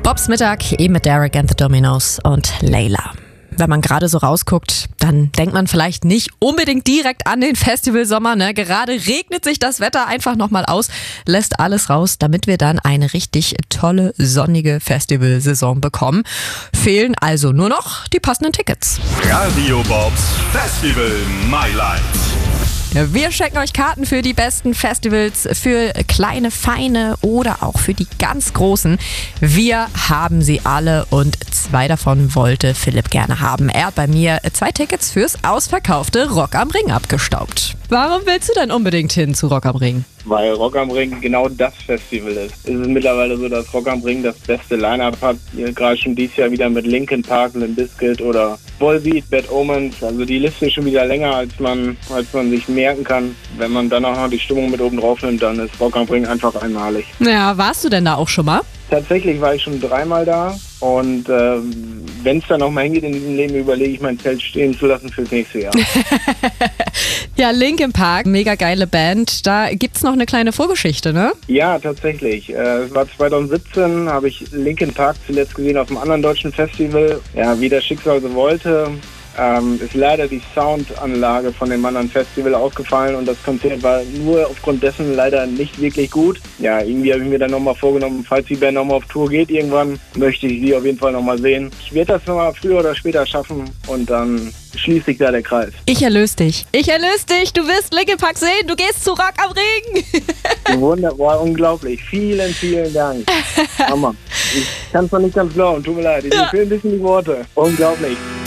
Bobs Mittag, eben mit Derek and the Dominos und Layla. Wenn man gerade so rausguckt, dann denkt man vielleicht nicht unbedingt direkt an den Festivalsommer. Ne? Gerade regnet sich das Wetter einfach nochmal aus, lässt alles raus, damit wir dann eine richtig tolle, sonnige Festivalsaison bekommen. Fehlen also nur noch die passenden Tickets. Radio Bobs Festival My Life. Ja, wir schenken euch Karten für die besten Festivals, für kleine, feine oder auch für die ganz großen. Wir haben sie alle und 2 davon wollte Philipp gerne haben. Er hat bei mir 2 Tickets fürs ausverkaufte Rock am Ring abgestaubt. Warum willst du denn unbedingt hin zu Rock am Ring? Weil Rock am Ring genau das Festival ist. Es ist mittlerweile so, dass Rock am Ring das beste Line-Up hat. Gerade schon dieses Jahr wieder mit Linkin Park, Limp Bizkit oder Volbeat, Bad Omens. Also die Liste ist schon wieder länger, als man sich merken kann. Wenn man dann auch noch die Stimmung mit oben drauf nimmt, dann ist Rock am Ring einfach einmalig. Ja, warst du denn da auch schon mal? Tatsächlich war ich schon 3-mal da und wenn es dann noch mal hingeht in diesem Leben, überlege ich, mein Zelt stehen zu lassen fürs nächste Jahr. Ja, Linkin Park, mega geile Band. Da gibt's noch eine kleine Vorgeschichte, ne? Ja, tatsächlich. Es war 2017, habe ich Linkin Park zuletzt gesehen auf einem anderen deutschen Festival. Ja, wie das Schicksal so wollte. Ist leider die Soundanlage von dem anderen Festival ausgefallen und das Konzert war nur aufgrund dessen leider nicht wirklich gut. Ja, irgendwie habe ich mir dann nochmal vorgenommen, falls die Band nochmal auf Tour geht irgendwann, möchte ich sie auf jeden Fall nochmal sehen. Ich werde das nochmal früher oder später schaffen und dann schließt sich da der Kreis. Ich erlöse dich. Du wirst Linkin Park sehen, du gehst zu Rock am Ring. Wunderbar, unglaublich. Vielen, vielen Dank. Hammer. Ich kann es noch nicht ganz glauben, tut mir leid. Mir fehlen ein bisschen die Worte. Unglaublich.